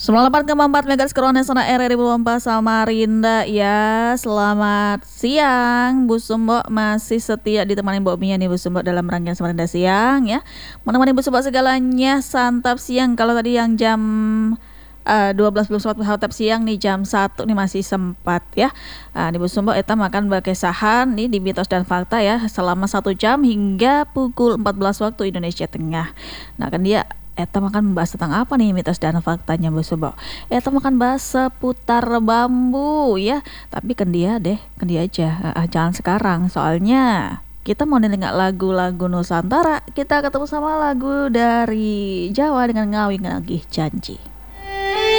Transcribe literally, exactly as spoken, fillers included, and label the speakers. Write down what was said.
Speaker 1: sembilan puluh delapan koma empat Megahertz Corona Sana R R I Pampa Samarinda ya. Selamat siang Bu Sumbo, masih setia ditemani Mbak Mia nih Bu Sumbo dalam rangkaian Samarinda siang ya. Menemani Bu Sumbo segalanya santap siang. Kalau tadi yang jam uh, dua belas belum sempat santap siang nih, jam satu nih masih sempat ya. Uh, nih Bu Sumbo eta makan bakesahan nih di Mitos dan Fakta ya selama satu jam hingga pukul empat belas waktu Indonesia Tengah. Nah kan dia Eta makan membahas tentang apa nih mitos dan faktanya Bu Subo? Eta makan bahas seputar bambu ya. Tapi kan dia deh, kan dia aja. Ah, jangan sekarang, soalnya kita mau dengar lagu-lagu Nusantara. Kita ketemu sama lagu dari Jawa dengan Ngawi Ngagih Janji.